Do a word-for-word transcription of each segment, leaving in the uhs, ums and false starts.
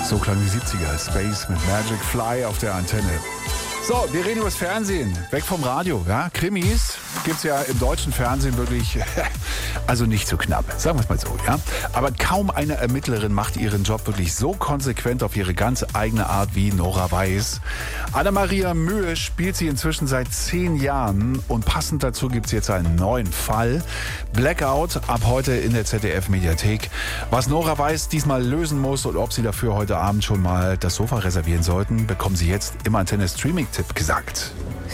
So klang die siebziger. Space mit Magic Fly auf der Antenne. So, wir reden über das Fernsehen. Weg vom Radio. Ja? Krimis gibt es ja im deutschen Fernsehen wirklich, also nicht so knapp, sagen wir es mal so. Ja? Aber kaum eine Ermittlerin macht ihren Job wirklich so konsequent auf ihre ganz eigene Art wie Nora Weiss. Anna-Maria Mühe spielt sie inzwischen seit zehn Jahren und passend dazu gibt es jetzt einen neuen Fall. Blackout ab heute in der Z D F-Mediathek. Was Nora Weiss diesmal lösen muss und ob sie dafür heute Abend schon mal das Sofa reservieren sollten, bekommen Sie jetzt im Antenne-Streaming-Tipp gesagt.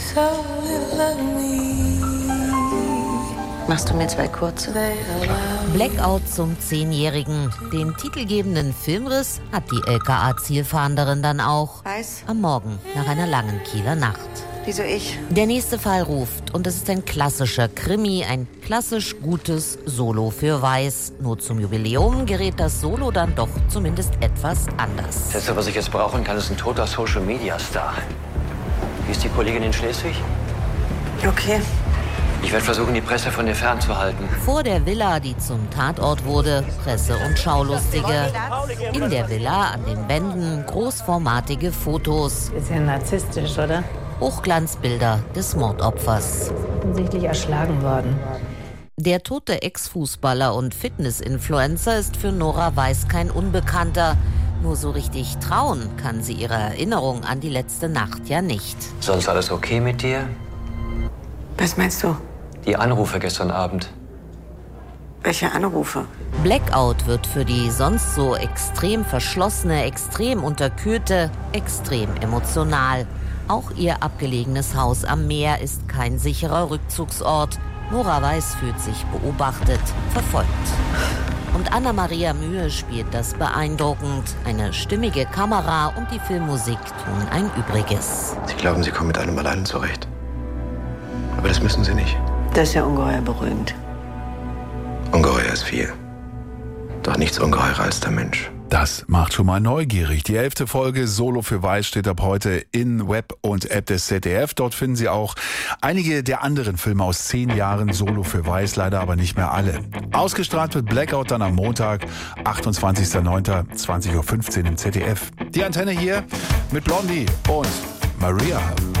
Machst du mir zwei kurze? Blackout zum Zehnjährigen. Den titelgebenden Filmriss hat die L K A-Zielfahnderin dann auch. Weiß? Am Morgen, nach einer langen Kieler Nacht. Wieso ich? Der nächste Fall ruft und es ist ein klassischer Krimi, ein klassisch gutes Solo für Weiss. Nur zum Jubiläum gerät das Solo dann doch zumindest etwas anders. Das Letzte, was ich jetzt brauchen kann, ist ein toter Social-Media-Star. Wie ist die Kollegin in Schleswig? Okay. Ich werde versuchen, die Presse von dir fernzuhalten. Vor der Villa, die zum Tatort wurde, Presse- und Schaulustige. In der Villa an den Wänden großformatige Fotos. Ist ja narzisstisch, oder? Hochglanzbilder des Mordopfers. Offensichtlich erschlagen worden. Der tote Ex-Fußballer und Fitness-Influencer ist für Nora Weiss kein Unbekannter. Nur so richtig trauen kann sie ihrer Erinnerung an die letzte Nacht ja nicht. Sonst alles okay mit dir? Was meinst du? Die Anrufe gestern Abend. Welche Anrufe? Blackout wird für die sonst so extrem verschlossene, extrem unterkühlte, extrem emotional. Auch ihr abgelegenes Haus am Meer ist kein sicherer Rückzugsort. Nora Weiss fühlt sich beobachtet, verfolgt. Und Anna-Maria Mühe spielt das beeindruckend. Eine stimmige Kamera und die Filmmusik tun ein Übriges. Sie glauben, Sie kommen mit einem allein zurecht. Aber das müssen Sie nicht. Das ist ja ungeheuer beruhigend. Ungeheuer ist viel. Doch nichts ungeheurer als der Mensch. Das macht schon mal neugierig. Die elfte Folge Solo für Weiss steht ab heute in Web und App des Z D F. Dort finden Sie auch einige der anderen Filme aus zehn Jahren Solo für Weiss, leider aber nicht mehr alle. Ausgestrahlt wird Blackout dann am Montag, achtundzwanzigster neunter zwanzig Uhr fünfzehn im Z D F. Die Antenne hier mit Blondie und Maria.